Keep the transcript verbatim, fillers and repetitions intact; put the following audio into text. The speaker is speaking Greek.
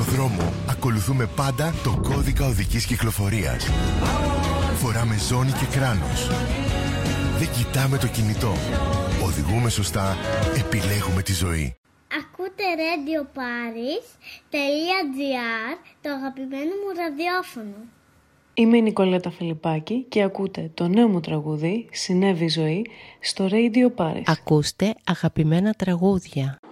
δρόμο ακολουθούμε πάντα το κώδικα οδικής κυκλοφορίας. Φοράμε ζώνη και κράνος. Δεν κοιτάμε το κινητό. Οδηγούμε σωστά, επιλέγουμε τη ζωή. Ακούτε Radio Paris.gr, το αγαπημένο μου ραδιόφωνο. Είμαι η Νικολέτα Φιλιππάκη και ακούτε το νέο μου τραγούδι «Συνέβη ζωή» στο Radio Paris. Ακούστε αγαπημένα τραγούδια.